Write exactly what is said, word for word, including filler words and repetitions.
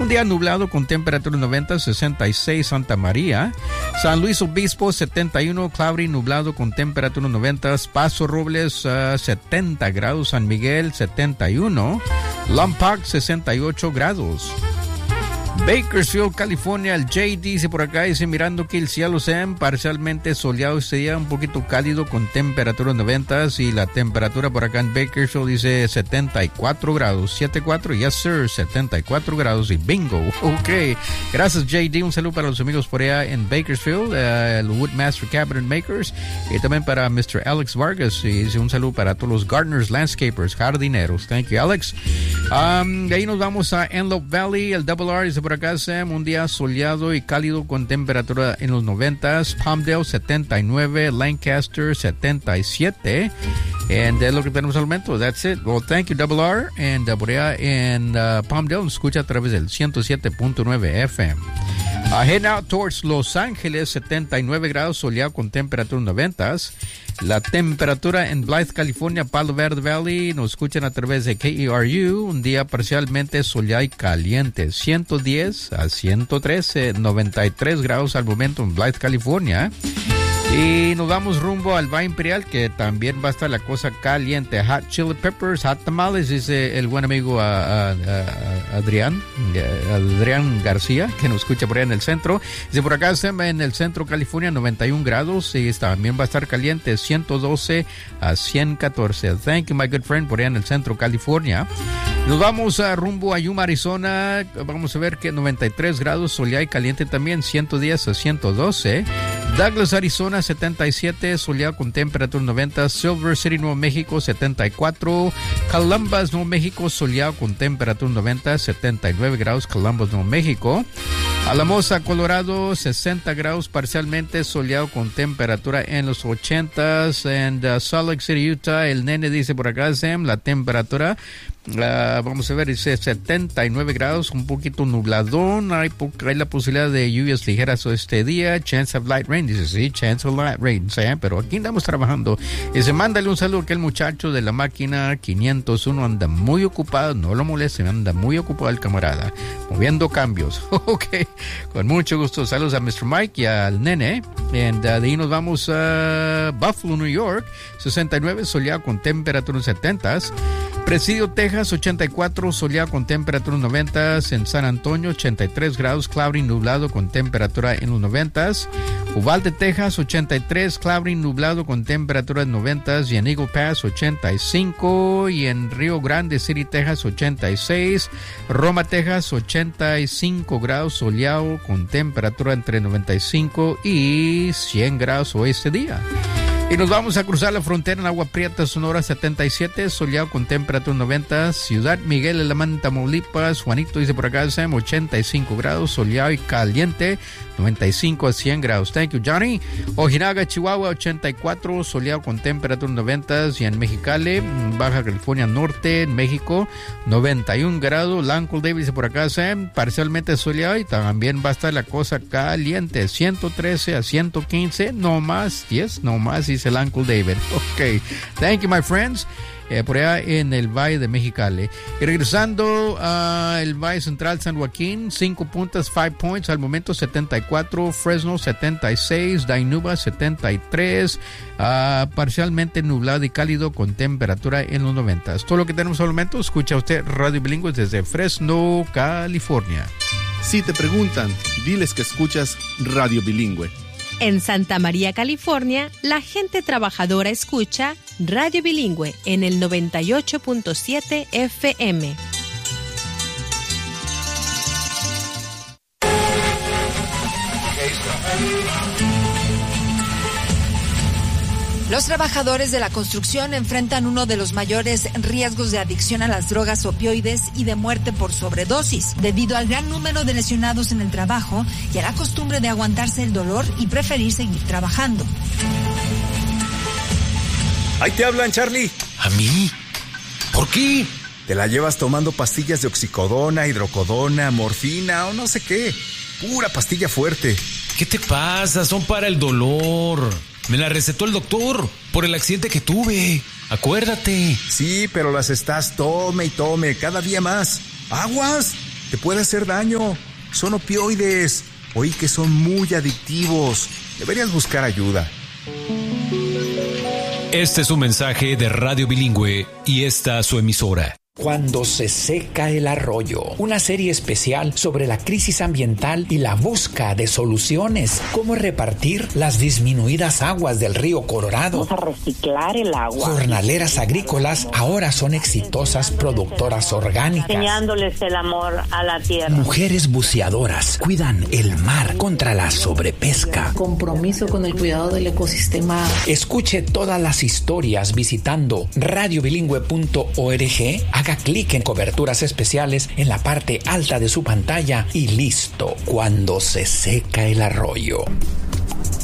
día nublado con temperatura noventa, sesenta y seis Santa María. San Luis Obispo setenta y uno, cloudy, nublado con temperatura noventa. Paso Robles uh, setenta grados. San Miguel setenta y uno. Lompoc sesenta y ocho grados. Bakersfield, California, el J dice por acá, dice mirando que el cielo sea parcialmente soleado este día, un poquito cálido con temperatura noventa y la temperatura por acá en Bakersfield dice setenta y cuatro grados, setenta y cuatro, yes sir, setenta y cuatro grados y bingo. Ok, gracias J D, un saludo para los amigos por allá en Bakersfield, uh, el Woodmaster Cabinet Makers, y también para mister Alex Vargas, y dice un saludo para todos los gardeners, landscapers, jardineros. Thank you, Alex. Um, de ahí nos vamos a Antelope Valley, el Double R dice por acá, Sam, un día soleado y cálido con temperatura en los noventas. Palmdale setenta y nueve, Lancaster setenta y siete. And es lo que tenemos al momento. That's it. Well, thank you, Double R. And uh, por allá en uh, Palmdale nos escucha a través del ciento siete punto nueve F M. Uh, heading out towards Los Ángeles, setenta y nueve grados, soleado con temperatura noventas. La temperatura en Blythe, California, Palo Verde Valley, nos escuchan a través de K E R U, un día parcialmente soleado y caliente, ciento diez a ciento trece, noventa y tres grados al momento en Blythe, California. Y nos vamos rumbo al Valle Imperial, que también va a estar la cosa caliente. Hot chili peppers, hot tamales, dice el buen amigo uh, uh, uh, Adrián, uh, Adrián García, que nos escucha por allá en el centro. Dice por acá en el centro California, noventa y un grados, y también va a estar caliente, ciento doce a ciento catorce. Thank you, my good friend, por allá en el centro California. Nos vamos a rumbo a Yuma, Arizona. Vamos a ver que noventa y tres grados, soleado y caliente también, ciento diez a ciento doce. Douglas, Arizona, setenta y siete, soleado con temperatura noventa. Silver City, Nuevo México, setenta y cuatro. Columbus, Nuevo México, soleado con temperatura noventa, setenta y nueve grados. Columbus, Nuevo México. Alamosa, Colorado, sesenta grados, parcialmente soleado con temperatura en los ochentas. And uh, Salt Lake City, Utah, el nene dice por acá, Sam, la temperatura, uh, vamos a ver, dice setenta y nueve grados, un poquito nubladón, hay, hay la posibilidad de lluvias ligeras este día, chance of light rain, dice, sí, chance of light rain, Sam, pero aquí andamos trabajando. Dice, mándale un saludo a aquel muchacho de la máquina quinientos uno, anda muy ocupado, no lo moleste, anda muy ocupado el camarada, moviendo cambios. Ok, con mucho gusto, saludos a mister Mike y al nene. And, uh, de ahí nos vamos a Buffalo, New York, sesenta y nueve, soleado con temperatura en setentas. Presidio, Texas, ochenta y cuatro, soleado con temperatura en noventas. En San Antonio, ochenta y tres grados, cloudy, nublado con temperatura en los noventas. Uvalde, Texas, ochenta y tres, cloudy, nublado con temperatura en noventas. Y en Eagle Pass, ochenta y cinco. Y en Rio Grande City, Texas, ochenta y seis. Roma, Texas, ochenta y cinco grados, soleado con temperatura entre noventa y cinco y cien grados hoy este día. Y nos vamos a cruzar la frontera en Agua Prieta, Sonora, setenta y siete, soleado con temperatura noventa. Ciudad Miguel, Alemán, Tamaulipas, Juanito dice por acá, Sam, ochenta y cinco grados, soleado y caliente, noventa y cinco a cien grados. Thank you, Johnny. Ojinaga, Chihuahua, ochenta y cuatro, soleado con temperatura noventa. Y en Mexicali, Baja California Norte, en México, noventa y un grados. Lancol David dice por acá, Sam, parcialmente soleado y también va a estar la cosa caliente, ciento trece a ciento quince, no más, yes, no más, dice el Uncle David. Ok, thank you, my friends. Eh, por allá en el Valle de Mexicali. Y regresando al uh, Valle Central San Joaquín, cinco puntas, five points, al momento setenta y cuatro, Fresno setenta y seis, Dainuba setenta y tres, uh, parcialmente nublado y cálido con temperatura en los noventa. Todo lo que tenemos al momento, escucha usted Radio Bilingüe desde Fresno, California. Si te preguntan, diles que escuchas Radio Bilingüe. En Santa María, California, la gente trabajadora escucha Radio Bilingüe en el noventa y ocho punto siete F M. Los trabajadores de la construcción enfrentan uno de los mayores riesgos de adicción a las drogas opioides y de muerte por sobredosis, debido al gran número de lesionados en el trabajo y a la costumbre de aguantarse el dolor y preferir seguir trabajando. Ahí te hablan, Charlie. ¿A mí? ¿Por qué? Te la llevas tomando pastillas de oxicodona, hidrocodona, morfina o no sé qué. Pura pastilla fuerte. ¿Qué te pasa? Son para el dolor. Me la recetó el doctor por el accidente que tuve. Acuérdate. Sí, pero las estás tome y tome cada día más. ¡Aguas! te puede hacer daño. Son opioides. Oí que son muy adictivos. Deberías buscar ayuda. Este es un mensaje de Radio Bilingüe y esta su emisora. Cuando se seca el arroyo, una serie especial sobre la crisis ambiental y la búsqueda de soluciones. Cómo repartir las disminuidas aguas del río Colorado. Vamos a reciclar el agua. Jornaleras agrícolas ahora son exitosas productoras orgánicas. Enseñándoles el amor a la tierra. Mujeres buceadoras cuidan el mar contra la sobrepesca. Compromiso con el cuidado del ecosistema. Escuche todas las historias visitando radio bilingüe punto org. Haga clic en coberturas especiales en la parte alta de su pantalla y listo. Cuando se seca el arroyo.